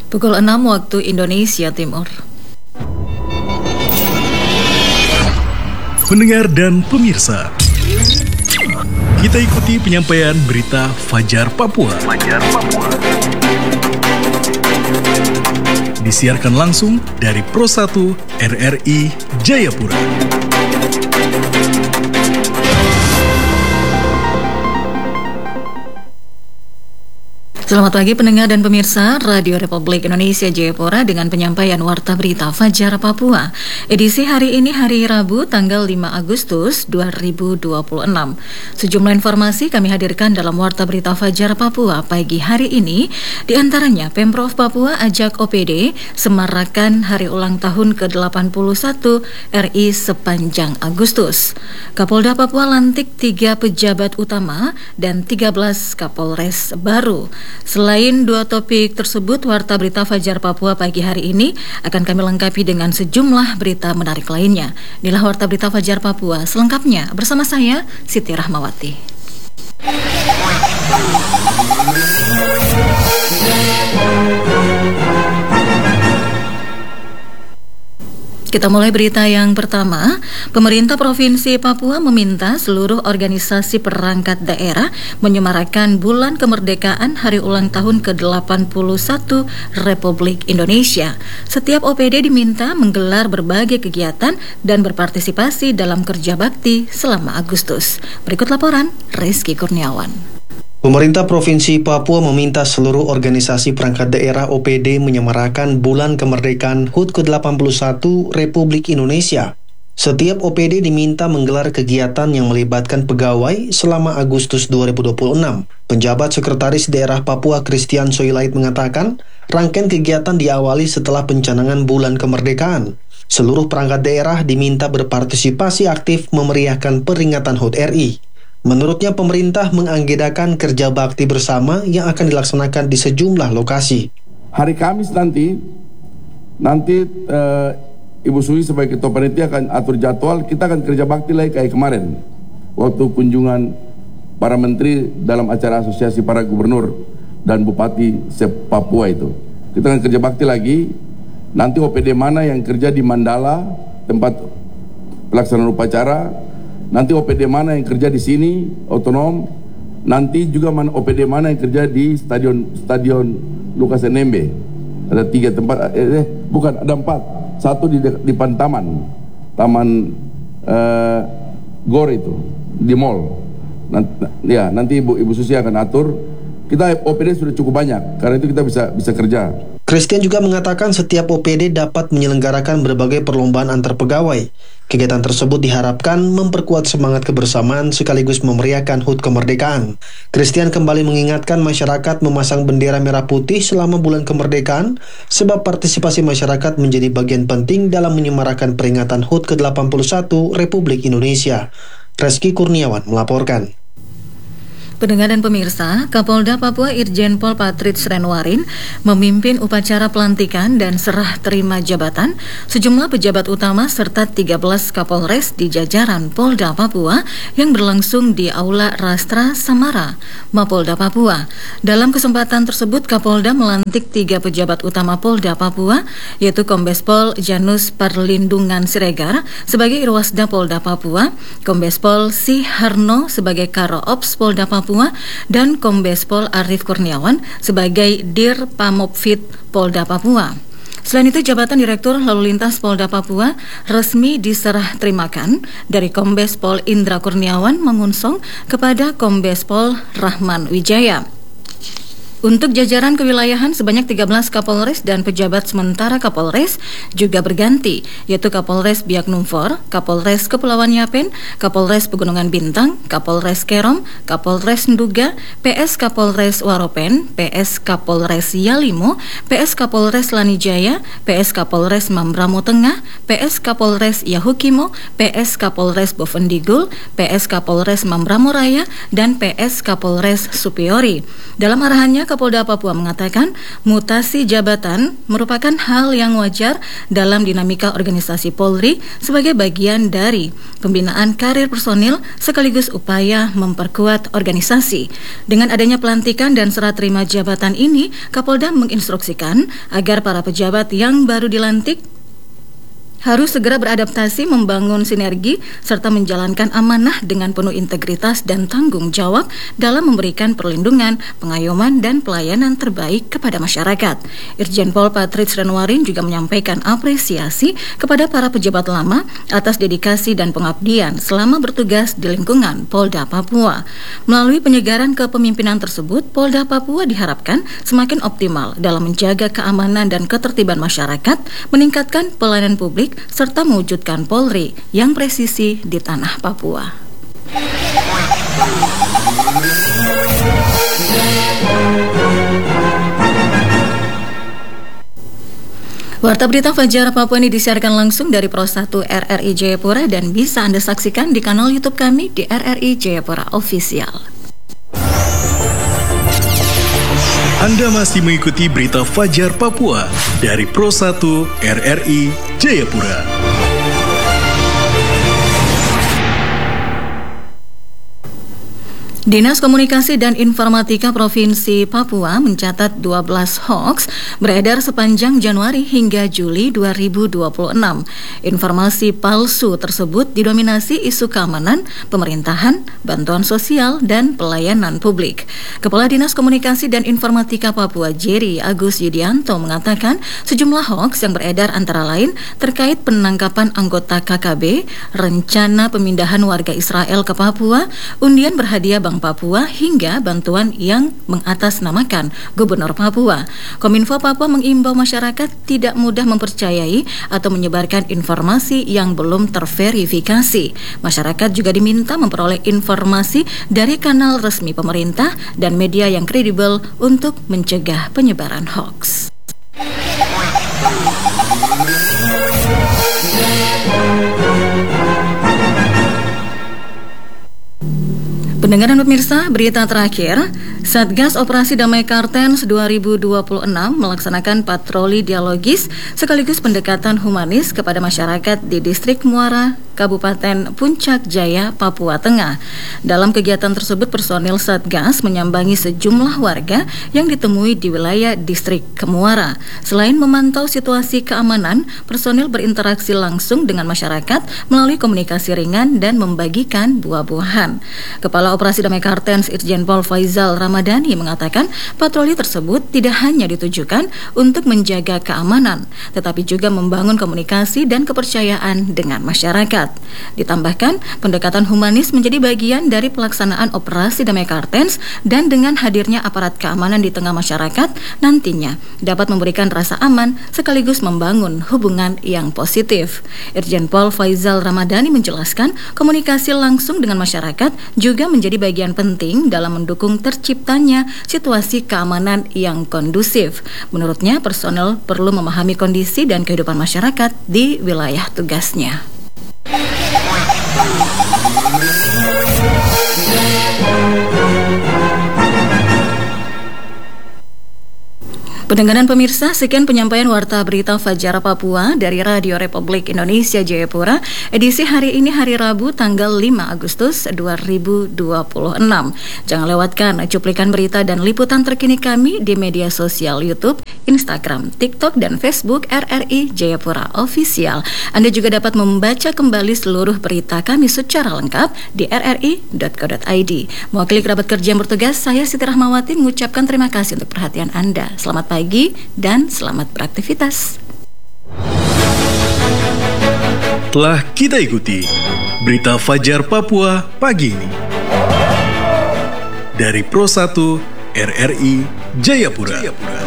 Pukul 6 waktu Indonesia Timur. Pendengar dan pemirsa, kita ikuti penyampaian berita Fajar Papua. Disiarkan langsung dari Pro 1 RRI Jayapura. Selamat pagi pendengar dan pemirsa Radio Republik Indonesia Jayapura dengan penyampaian Warta Berita Fajar Papua. Edisi hari ini hari Rabu tanggal 5 Agustus 2026. Sejumlah informasi kami hadirkan dalam Warta Berita Fajar Papua pagi hari ini. Di antaranya Pemprov Papua ajak OPD semarakan hari ulang tahun ke-81 RI sepanjang Agustus. Kapolda Papua lantik 3 pejabat utama dan 13 Kapolres baru. Selain dua topik tersebut, Warta Berita Fajar Papua pagi hari ini akan kami lengkapi dengan sejumlah berita menarik lainnya. Inilah Warta Berita Fajar Papua selengkapnya bersama saya, Siti Rahmawati. Kita mulai berita yang pertama. Pemerintah Provinsi Papua meminta seluruh organisasi perangkat daerah menyemarakan Bulan Kemerdekaan Hari Ulang Tahun ke-81 Republik Indonesia. Setiap OPD diminta menggelar berbagai kegiatan dan berpartisipasi dalam kerja bakti selama Agustus. Berikut laporan Rizky Kurniawan. Pemerintah Provinsi Papua meminta seluruh organisasi perangkat daerah OPD menyemarakan Bulan Kemerdekaan HUT ke-81 Republik Indonesia. Setiap OPD diminta menggelar kegiatan yang melibatkan pegawai selama Agustus 2026. Penjabat Sekretaris Daerah Papua Christian Soilait mengatakan, rangkaian kegiatan diawali setelah pencanangan Bulan Kemerdekaan. Seluruh perangkat daerah diminta berpartisipasi aktif memeriahkan peringatan HUT RI. Menurutnya pemerintah mengagendakan kerja bakti bersama yang akan dilaksanakan di sejumlah lokasi. Hari Kamis nanti Ibu Sui sebagai ketua panitia akan atur jadwal, kita akan kerja bakti lagi kayak kemarin. Waktu kunjungan para menteri dalam acara asosiasi para gubernur dan bupati se-Papua itu. Kita akan kerja bakti lagi, nanti OPD mana yang kerja di Mandala, tempat pelaksanaan upacara, nanti OPD mana yang kerja di sini otonom, nanti juga OPD mana yang kerja di stadion Lukas NMB. Ada 3 tempat, ada 4. Satu di Taman Gor itu di mall. Nanti Ibu Susi akan atur. Kita OPD sudah cukup banyak, karena itu kita bisa kerja. Christian juga mengatakan setiap OPD dapat menyelenggarakan berbagai perlombaan antar pegawai. Kegiatan tersebut diharapkan memperkuat semangat kebersamaan sekaligus memeriahkan HUT kemerdekaan. Christian kembali mengingatkan masyarakat memasang bendera merah putih selama bulan kemerdekaan, sebab partisipasi masyarakat menjadi bagian penting dalam menyemarakan peringatan HUT ke-81 Republik Indonesia. Rizky Kurniawan melaporkan. Pendengar dan pemirsa, Kapolda Papua Irjen Pol Patrits Renwarin memimpin upacara pelantikan dan serah terima jabatan sejumlah pejabat utama serta 13 Kapolres di jajaran Polda Papua yang berlangsung di Aula Rastra Samara, Mapolda Papua. Dalam kesempatan tersebut, Kapolda melantik 3 pejabat utama Polda Papua, yaitu Kombes Pol Janus Perlindungan Siregar sebagai Irwasda Polda Papua, Kombes Pol Si Harno sebagai Karo Ops Polda Papua, dan Kombes Pol Arif Kurniawan sebagai Dir Pamopfit Polda Papua. Selain itu, jabatan Direktur Lalu Lintas Polda Papua resmi diserah terimakan dari Kombes Pol Indra Kurniawan mengunsong kepada Kombes Pol Rahman Wijaya. Untuk jajaran kewilayahan sebanyak 13 Kapolres dan pejabat sementara Kapolres juga berganti, yaitu Kapolres Biak Numfor, Kapolres Kepulauan Yapen, Kapolres Pegunungan Bintang, Kapolres Kerom, Kapolres Nduga, PS Kapolres Waropen, PS Kapolres Yalimo, PS Kapolres Lanijaya, PS Kapolres Mambramo Tengah, PS Kapolres Yahukimo, PS Kapolres Bovendigul, PS Kapolres Mambramo Raya, dan PS Kapolres Supiori. Dalam arahannya, Kapolda Papua mengatakan mutasi jabatan merupakan hal yang wajar dalam dinamika organisasi Polri sebagai bagian dari pembinaan karir personil sekaligus upaya memperkuat organisasi. Dengan adanya pelantikan dan serah terima jabatan ini, Kapolda menginstruksikan agar para pejabat yang baru dilantik harus segera beradaptasi, membangun sinergi, serta menjalankan amanah dengan penuh integritas dan tanggung jawab dalam memberikan perlindungan, pengayoman, dan pelayanan terbaik kepada masyarakat. Irjen Pol Patrits Renwarin juga menyampaikan apresiasi kepada para pejabat lama atas dedikasi dan pengabdian selama bertugas di lingkungan Polda Papua. Melalui penyegaran kepemimpinan tersebut, Polda Papua diharapkan semakin optimal dalam menjaga keamanan dan ketertiban masyarakat, meningkatkan pelayanan publik, serta mewujudkan Polri yang presisi di tanah Papua. Warta berita Fajar Papua ini disiarkan langsung dari Pro 1 RRI Jayapura dan bisa Anda saksikan di kanal YouTube kami di RRI Jayapura Official. Anda masih mengikuti berita Fajar Papua dari Pro 1 RRI Jayapura. Dinas Komunikasi dan Informatika Provinsi Papua mencatat 12 hoaks beredar sepanjang Januari hingga Juli 2026. Informasi palsu tersebut didominasi isu keamanan, pemerintahan, bantuan sosial, dan pelayanan publik. Kepala Dinas Komunikasi dan Informatika Papua Jerry Agus Yudianto mengatakan sejumlah hoaks yang beredar antara lain terkait penangkapan anggota KKB, rencana pemindahan warga Israel ke Papua, undian berhadiah Bank Papua, hingga bantuan yang mengatasnamakan Gubernur Papua. Kominfo Papua mengimbau masyarakat tidak mudah mempercayai atau menyebarkan informasi yang belum terverifikasi. Masyarakat juga diminta memperoleh informasi dari kanal resmi pemerintah dan media yang kredibel untuk mencegah penyebaran hoaks. Pendengar dan pemirsa, berita terakhir, Satgas Operasi Damai Kartens 2026 melaksanakan patroli dialogis sekaligus pendekatan humanis kepada masyarakat di Distrik Muara, Kabupaten Puncak Jaya, Papua Tengah. Dalam kegiatan tersebut, personil Satgas menyambangi sejumlah warga yang ditemui di wilayah Distrik Muara. Selain memantau situasi keamanan, personil berinteraksi langsung dengan masyarakat melalui komunikasi ringan dan membagikan buah-buahan. Kepala Operasi Damai Kartens Irjen Pol Faizal Ramadhani mengatakan patroli tersebut tidak hanya ditujukan untuk menjaga keamanan, tetapi juga membangun komunikasi dan kepercayaan dengan masyarakat. Ditambahkan, pendekatan humanis menjadi bagian dari pelaksanaan Operasi Damai Kartens dan dengan hadirnya aparat keamanan di tengah masyarakat nantinya dapat memberikan rasa aman sekaligus membangun hubungan yang positif. Irjen Pol Faizal Ramadhani menjelaskan komunikasi langsung dengan masyarakat juga menjadi bagian penting dalam mendukung terciptanya situasi keamanan yang kondusif. Menurutnya, personel perlu memahami kondisi dan kehidupan masyarakat di wilayah tugasnya. Pendengar dan pemirsa, sekian penyampaian Warta Berita Fajar Papua dari Radio Republik Indonesia Jayapura, edisi hari ini hari Rabu tanggal 5 Agustus 2026. Jangan lewatkan cuplikan berita dan liputan terkini kami di media sosial YouTube, Instagram, TikTok, dan Facebook RRI Jayapura Official. Anda juga dapat membaca kembali seluruh berita kami secara lengkap di rri.co.id. Mewakili kerabat kerja yang bertugas, saya Siti Rahmawati mengucapkan terima kasih untuk perhatian Anda. Selamat pagi dan selamat beraktivitas. Telah kita ikuti berita Fajar Papua pagi ini dari Pro 1 RRI Jayapura.